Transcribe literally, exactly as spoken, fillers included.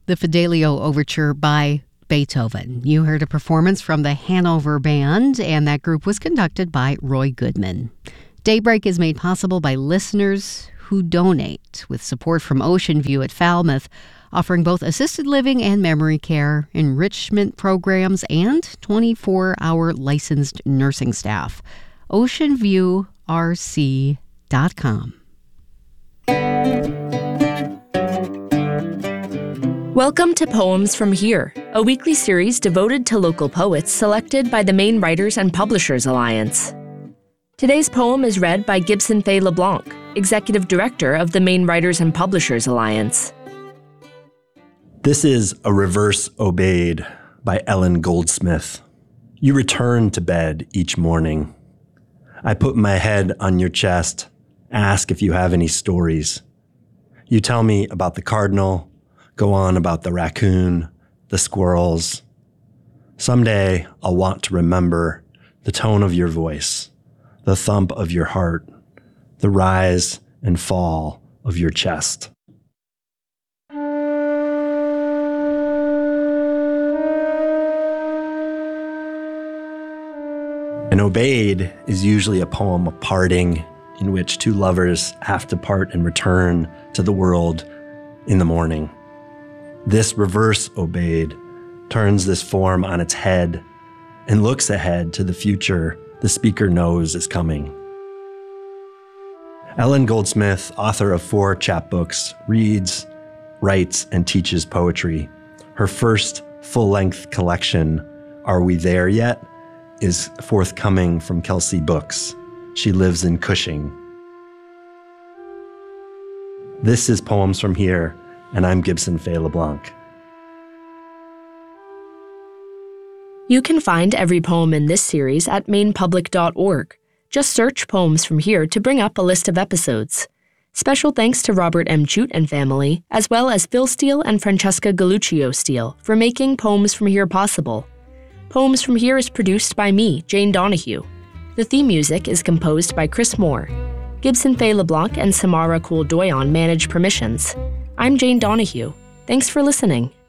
the Fidelio Overture by Beethoven. You heard a performance from the Hanover Band, and that group was conducted by Roy Goodman. Daybreak is made possible by listeners who donate, with support from Ocean View at Falmouth, offering both assisted living and memory care, enrichment programs, and twenty-four hour licensed nursing staff. ocean view r c dot com. Welcome to Poems from Here, a weekly series devoted to local poets selected by the Maine Writers and Publishers Alliance. Today's poem is read by Gibson Fay LeBlanc, Executive Director of the Maine Writers and Publishers Alliance. This is A Reverse Obeyed by Ellen Goldsmith. You return to bed each morning. I put my head on your chest, ask if you have any stories. You tell me about the cardinal, go on about the raccoon, the squirrels. Someday I'll want to remember the tone of your voice, the thump of your heart, the rise and fall of your chest. An obeyed is usually a poem of parting in which two lovers have to part and return to the world in the morning. This reverse obeyed turns this form on its head and looks ahead to the future the speaker knows is coming. Ellen Goldsmith, author of four chapbooks, reads, writes, and teaches poetry. Her first full-length collection, Are We There Yet?, is forthcoming from Kelsey Books. She lives in Cushing. This is Poems from Here, and I'm Gibson Fay LeBlanc. You can find every poem in this series at maine public dot org. Just search Poems from Here to bring up a list of episodes. Special thanks to Robert M. Chute and family, as well as Phil Steele and Francesca Galuccio Steele for making Poems from Here possible. Poems from Here is produced by me, Jane Donahue. The theme music is composed by Chris Moore. Gibson Fay LeBlanc and Samara Kool-Doyon manage permissions. I'm Jane Donahue. Thanks for listening.